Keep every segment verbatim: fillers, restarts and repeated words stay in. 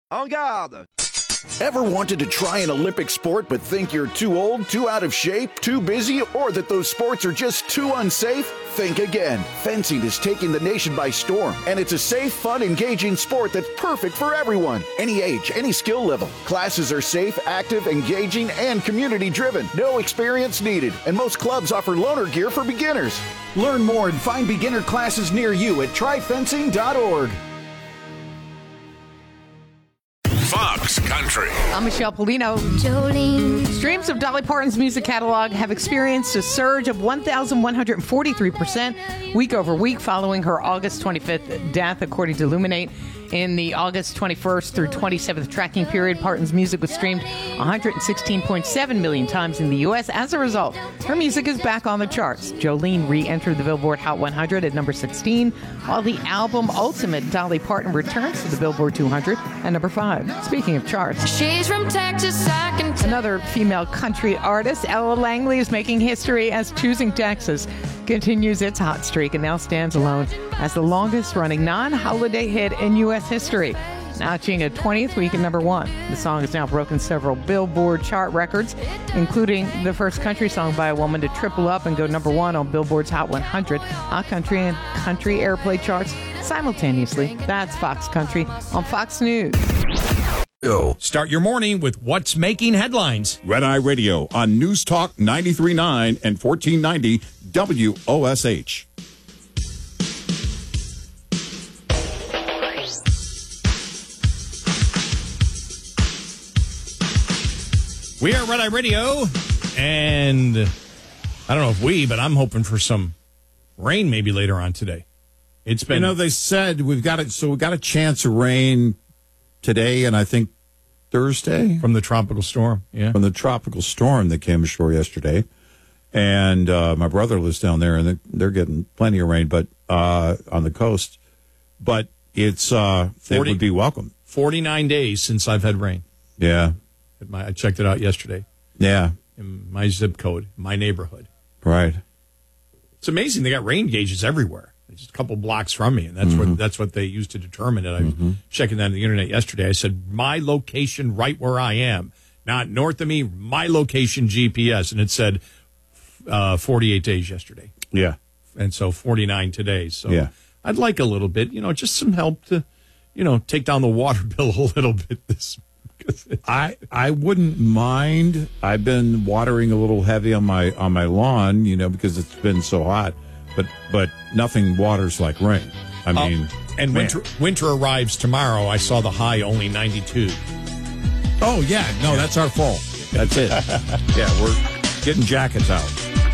En garde! Ever wanted to try an Olympic sport but think you're too old, too out of shape, too busy, or that those sports are just too unsafe? Think again. Fencing is taking the nation by storm, and it's a safe, fun, engaging sport that's perfect for everyone. Any age, any skill level. Classes are safe, active, engaging, and community-driven. No experience needed, and most clubs offer loaner gear for beginners. Learn more and find beginner classes near you at try fencing dot org. Fox Country. I'm Michelle Polino. Jolene. Streams of Dolly Parton's music catalog have experienced a surge of one thousand one hundred forty-three percent week over week following her August twenty-fifth death, according to Illuminate. In the August twenty-first through twenty-seventh tracking period, Parton's music was streamed one hundred sixteen point seven million times in the U S. As a result, her music is back on the charts. Jolene re-entered the Billboard Hot one hundred at number sixteen, while the album Ultimate Dolly Parton returns to the Billboard two hundred at number five. Speaking of charts, she's from Texas. I can t- another female country artist, Ella Langley, is making history as Choosing Texas continues its hot streak and now stands alone as the longest-running non-holiday hit in U S history, notching a twentieth week at number one. The song has now broken several Billboard chart records, including the first country song by a woman to triple up and go number one on Billboard's Hot one hundred, Hot Country, and Country Airplay charts simultaneously. That's Fox Country on Fox News. Go. Start your morning with what's making headlines. Red Eye Radio on News Talk ninety-three point nine and fourteen ninety W O S H. We are Red Eye Radio, and I don't know if we, but I'm hoping for some rain maybe later on today. It's been, you know, they said we've got it, so we got a chance of rain today, and I think Thursday from the tropical storm. Yeah, from the tropical storm that came ashore yesterday. And uh, my brother lives down there, and they're, they're getting plenty of rain, but uh, on the coast. But it's uh, forty, it would be welcome. Forty-nine days since I've had rain. Yeah, my, I checked it out yesterday. Yeah, in my zip code, my neighborhood. Right. It's amazing. They got rain gauges everywhere. Just a couple blocks from me, and that's mm-hmm. what that's what they used to determine it. I was mm-hmm. checking that on the internet yesterday. I said, my location right where I am, not north of me, my location G P S, and it said uh, forty-eight days yesterday. Yeah. And so forty-nine today. So yeah. I'd like a little bit, you know, just some help to, you know, take down the water bill a little bit this I I wouldn't mind. I've been watering a little heavy on my on my lawn, you know, because it's been so hot. But but nothing waters like rain. I mean, oh, and man. winter winter arrives tomorrow. I saw the high only ninety-two. Oh yeah, no, that's our fault. That's it. Yeah, we're getting jackets out.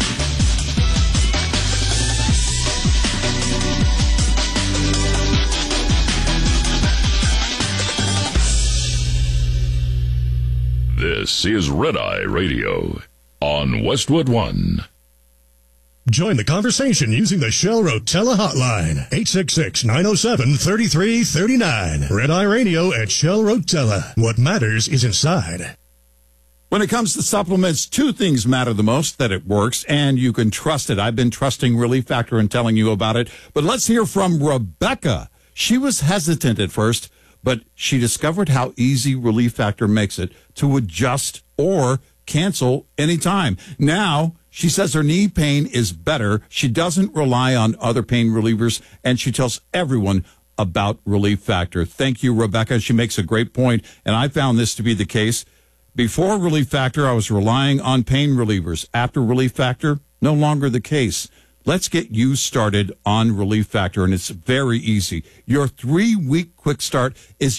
This is Red Eye Radio on Westwood One. Join the conversation using the Shell Rotella hotline, eight six six, nine oh seven, three three three nine. Red Eye Radio at Shell Rotella. What matters is inside. When it comes to supplements, two things matter the most: that it works and you can trust it. I've been trusting Relief Factor and telling you about it. But let's hear from Rebecca. She was hesitant at first, but she discovered how easy Relief Factor makes it to adjust or cancel anytime. Now, she says her knee pain is better. She doesn't rely on other pain relievers, and she tells everyone about Relief Factor. Thank you, Rebecca. She makes a great point, and I found this to be the case. Before Relief Factor, I was relying on pain relievers. After Relief Factor, no longer the case. Let's get you started on Relief Factor, and it's very easy. Your three-week quick start is